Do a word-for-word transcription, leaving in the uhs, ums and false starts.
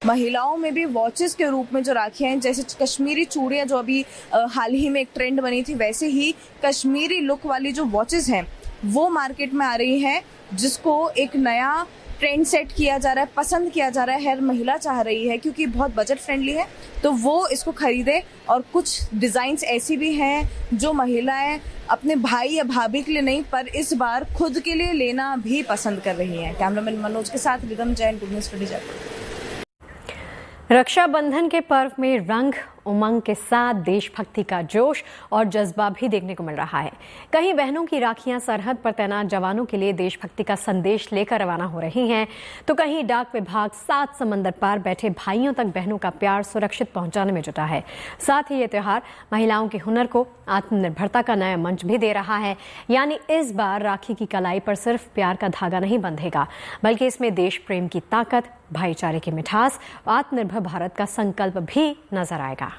महिलाओं में भी वॉचेस के रूप में जो राखियां हैं, जैसे कश्मीरी चूड़ियां जो अभी हाल ही में एक ट्रेंड बनी थी, वैसे ही कश्मीरी लुक वाली जो वॉचेस हैं वो मार्केट में आ रही हैं, जिसको एक नया ट्रेंड सेट किया जा रहा है, पसंद किया जा रहा है, हर महिला चाह रही है क्योंकि बहुत बजट फ्रेंडली है, तो वो इसको खरीदे। और कुछ डिज़ाइंस ऐसी भी हैं जो महिलाएं अपने भाई या भाभी के लिए नहीं, पर इस बार खुद के लिए लेना भी पसंद कर रही हैं। कैमरामैन मनोज के साथ rhythm Jain, good news today Jaipur. Rakshabandhan के पर्व में रंग उमंग के साथ देशभक्ति का जोश और जज्बा भी देखने को मिल रहा है। कहीं बहनों की राखियां सरहद पर तैनात जवानों के लिए देशभक्ति का संदेश लेकर रवाना हो रही हैं, तो कहीं डाक विभाग सात समंदर पार बैठे भाइयों तक बहनों का प्यार सुरक्षित पहुंचाने में जुटा है। साथ ही ये त्योहार महिलाओं के हुनर को आत्मनिर्भरता का नया मंच भी दे रहा है। यानी इस बार राखी की कलाई पर सिर्फ प्यार का धागा नहीं बंधेगा, बल्कि इसमें देश प्रेम की ताकत, भाईचारे की मिठास, आत्मनिर्भर भारत का संकल्प भी नजर आएगा।